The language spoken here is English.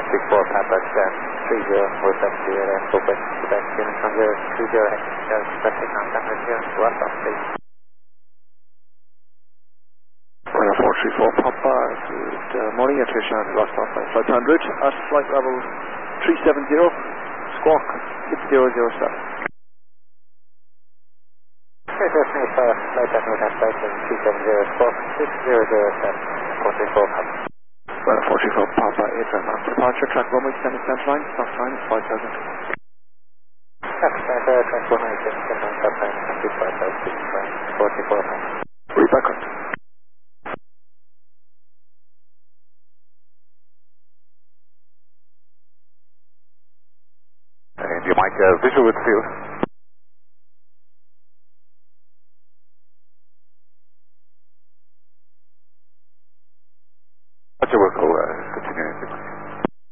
44 Papa 30 with up to your open back in from the 30 expecting on camera here left off please. 434 Papa, good morning, attrition on Rostov flight en route at flight level 370, squawk 6007. Flight en route at flight 370 squawk 6007, 44 Papa. 44 Papa, 8 round departure, track runway, descending center line, stop time 5000. Track runway, descending stop time 5000, 44 Papa. Read background. And you might visual with field.